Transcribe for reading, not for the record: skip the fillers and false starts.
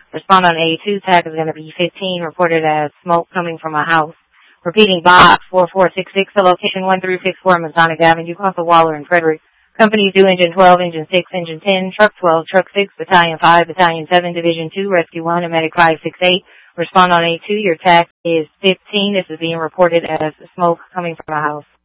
Respond on A2. Tag is going to be 15. Reported as smoke coming from a house. Repeating box 4466. The location 1364 Masonic Avenue, Consul Waller and Frederick. Companies do engine 12, engine 6, engine 10, truck 12, truck 6, battalion 5, battalion 7, division 2, rescue 1, and medic 568. Respond on A2. Your tag is 15. This is being reported as smoke coming from a house.